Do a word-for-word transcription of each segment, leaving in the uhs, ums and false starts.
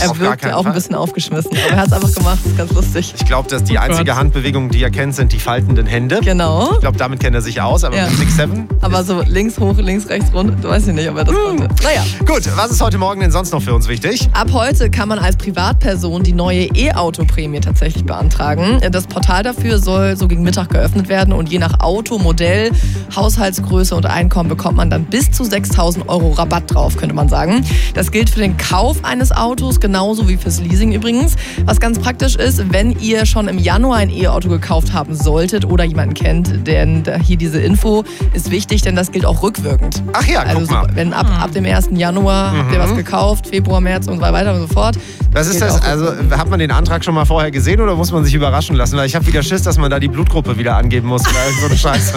Er Auf gar wirkt ja keinen auch Fall. ein bisschen aufgeschmissen, aber er hat es einfach gemacht, das ist ganz lustig. Ich glaube, dass die Oh einzige Gott. Handbewegung, die er kennt, sind die faltenden Hände. Genau. Ich glaube, damit kennt er sich aus, aber Ja. mit sechs sieben. Aber so links hoch, links rechts rund, du weißt nicht, ob er das konnte. Naja. Gut, was ist heute Morgen denn sonst noch für uns wichtig? Ab heute kann man als Privatperson die neue E-Auto-Prämie tatsächlich beantragen. Das Portal dafür soll so gegen Mittag geöffnet werden und je nach Auto, Modell, Haushaltsgröße und Einkommen bekommt man dann bis zu sechstausend Euro Rabatt drauf, könnte man sagen. Das gilt für den Kauf eines Autos, genauso wie fürs Leasing übrigens. Was ganz praktisch ist, wenn ihr schon im Januar ein E-Auto gekauft haben solltet oder jemanden kennt, denn hier diese Info ist wichtig, denn das gilt auch rückwirkend. Ach ja, guck Also so, mal. wenn ab, ab dem ersten Januar habt ihr was gekauft, Februar, März und so weiter und so fort. Was ist gilt das? auch Also rückwirkend. hat man den Antrag schon mal vorher gesehen oder muss man sich überraschen lassen? Weil ich habe wieder Schiss, dass man da die Blutgruppe wieder angeben muss oder irgend so eine Scheiße.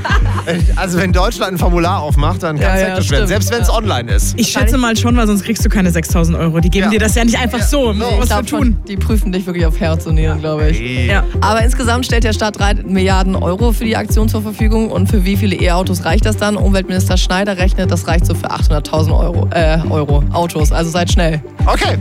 Also wenn Deutschland ein Formular aufmacht, dann kann Ja, es ja, hektisch werden, stimmt. selbst wenn es Ja. online ist. Ich schätze mal schon, weil sonst kriegst du keine sechstausend Euro. Die geben Ja. dir das ja nicht einfach so. no. Was Ich wir glaub tun. schon, die prüfen dich wirklich auf Herz und Nieren, glaube ich. Hey. Ja. Aber insgesamt stellt der Staat drei Milliarden Euro für die Aktion zur Verfügung. Und für wie viele E-Autos reicht das dann? Umweltminister Schneider rechnet, das reicht so für achthunderttausend Euro, äh, Euro Autos. Also seid schnell. Okay.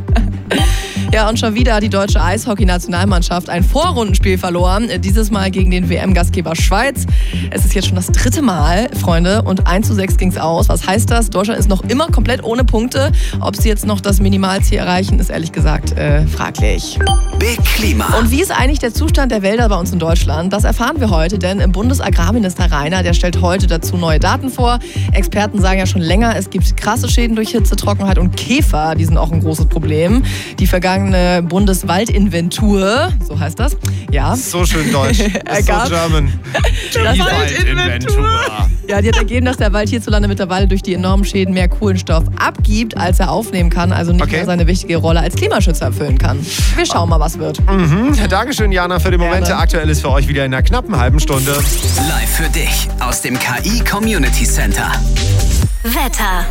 Ja, und schon wieder hat die deutsche Eishockey-Nationalmannschaft ein Vorrundenspiel verloren. Dieses Mal gegen den W M-Gastgeber Schweiz. Es ist jetzt schon das dritte Mal, Freunde, und eins zu sechs ging es aus. Was heißt das? Deutschland ist noch immer komplett ohne Punkte. Ob sie jetzt noch das Minimalziel erreichen, ist ehrlich gesagt äh, fraglich. Big Klima. Und wie ist eigentlich der Zustand der Wälder bei uns in Deutschland? Das erfahren wir heute, denn Bundesagrarminister Rainer, der stellt heute dazu neue Daten vor. Experten sagen ja schon länger, es gibt krasse Schäden durch Hitze, Trockenheit und Käfer. Die sind auch ein großes Problem. Die vergangene Bundeswaldinventur, so heißt das, ja, So schön deutsch. Ist Ergab- so German. Das- Die Waldinventur. ja, die hat ergeben, dass der Wald hierzulande mittlerweile durch die enormen Schäden mehr Kohlenstoff abgibt, als er aufnehmen kann, also nicht Okay. mehr seine wichtige Rolle als Klimaschützer erfüllen kann. Wir schauen mal, was wird. Mhm. Dankeschön, Jana, für den Moment. Gerne. Aktuell ist für euch wieder in einer knappen halben Stunde. Live für dich aus dem K I Community Center. Wetter.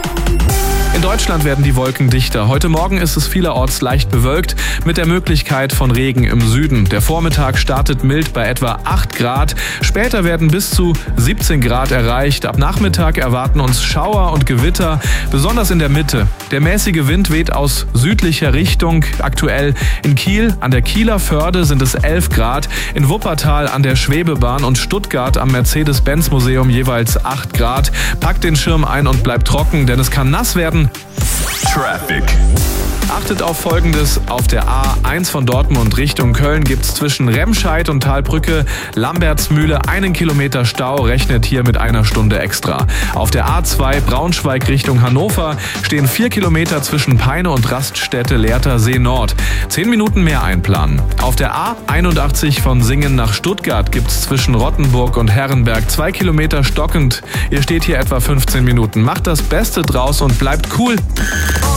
In Deutschland werden die Wolken dichter. Heute Morgen ist es vielerorts leicht bewölkt mit der Möglichkeit von Regen im Süden. Der Vormittag startet mild bei etwa acht Grad. Später werden bis zu siebzehn Grad erreicht. Ab Nachmittag erwarten uns Schauer und Gewitter, besonders in der Mitte. Der mäßige Wind weht aus südlicher Richtung. Aktuell in Kiel an der Kieler Förde sind es elf Grad. In Wuppertal an der Schwebebahn und Stuttgart am Mercedes-Benz-Museum jeweils acht Grad. Packt den Schirm ein und bleibt trocken, denn es kann nass werden. Traffic. Achtet auf Folgendes. Auf der A eins von Dortmund Richtung Köln gibt es zwischen Remscheid und Talbrücke Lambertsmühle einen Kilometer Stau. Rechnet hier mit einer Stunde extra. Auf der A zwei Braunschweig Richtung Hannover stehen vier Kilometer zwischen Peine und Raststätte Lehrter See Nord. Zehn Minuten mehr einplanen. Auf der A einundachtzig von Singen nach Stuttgart gibt es zwischen Rottenburg und Herrenberg zwei Kilometer stockend. Ihr steht hier etwa fünfzehn Minuten. Macht das Beste draus und bleibt cool.